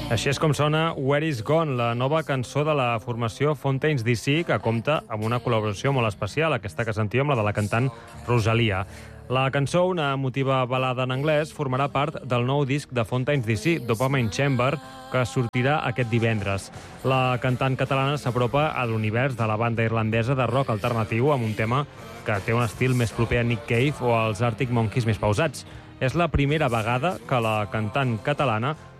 Així és com sona Where Is Gone, la nova cançó de la formació Fontaines DC, que compta amb una col·laboració molt especial, aquesta que sentíem, la de la cantant Rosalia. La cançó, una emotiva balada en anglès, formarà part del nou disc de Fontaines DC, Dopamine Chamber, que sortirà aquest divendres. La cantant catalana s'apropa a l'univers de la banda irlandesa de rock alternatiu amb un tema que té un estil més proper a Nick Cave o als Arctic Monkeys més pausats. És la primera vegada que la cantant catalana